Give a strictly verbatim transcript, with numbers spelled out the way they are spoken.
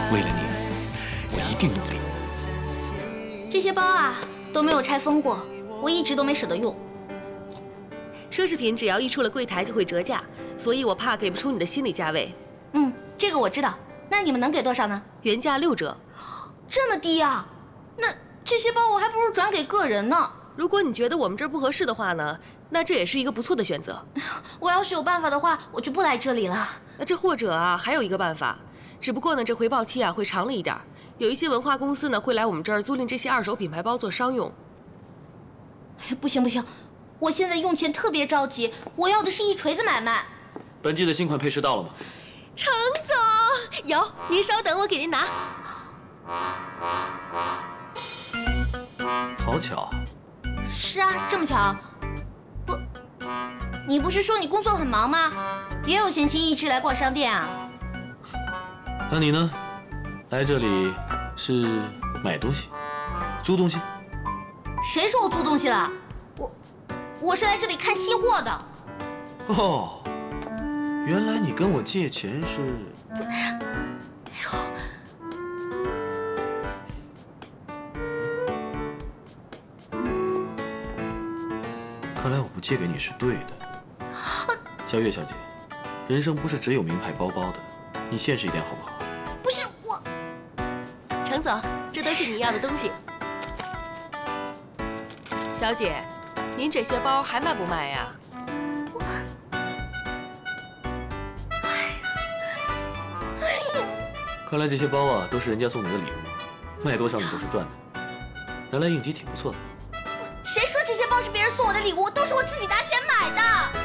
为了你，我一定努力。 这些包啊都没有拆封过，我一直都没舍得用。 奢侈品只要一出了柜台就会折价，所以我怕给不出你的心理价位。 嗯，这个我知道。那你们能给多少呢？ 原价六折。 这么低啊？那这些包我还不如转给个人呢。 如果你觉得我们这儿不合适的话呢，那这也是一个不错的选择。 我要是有办法的话，我就不来这里了。 那这或者啊，还有一个办法，只不过呢，这回报期啊会长了一点。有一些文化公司呢会来我们这儿租赁这些二手品牌包做商用。 不行不行，我现在用钱特别着急，我要的是一锤子买卖。 本季的新款配饰到了吗？ 程总，有，您稍等，我给您拿。 好巧。 是啊，这么巧。不，你不是说你工作很忙吗？别有闲情逸致来逛商店啊。 那你呢？来这里是买东西、租东西？ 谁说我租东西了？我，我是来这里看新货的。 哦，原来你跟我借钱是…… 哎呦！ 看来我不借给你是对的。小月小姐，人生不是只有名牌包包的，你现实一点好不好？ 不是我。 程总，这都是你要的东西。小姐，您这些包还卖不卖呀？ 我……哎呀！ 看来这些包啊都是人家送你的礼物，卖多少你都是赚的。拿来应急挺不错的。 谁说这些包是别人送我的礼物？都是我自己拿钱买的。